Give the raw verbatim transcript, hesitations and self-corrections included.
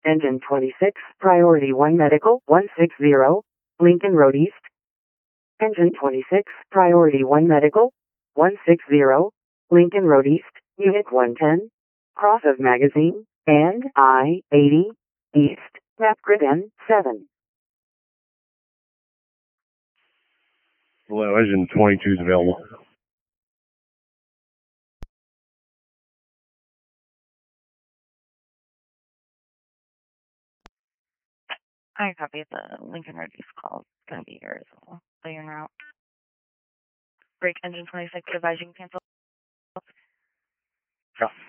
Engine twenty-six, Priority one Medical, one sixty, Lincoln Road East. Engine twenty-six, Priority one Medical, one sixty, Lincoln Road East, Unit one ten, cross of Magazine, and I eighty, East, map grid N seven. Hello, engine twenty-two is available. I copy the Lincoln Road East call. It's going to be here as well. So you're en route. Break engine twenty-six, advise you can cancel. Yeah.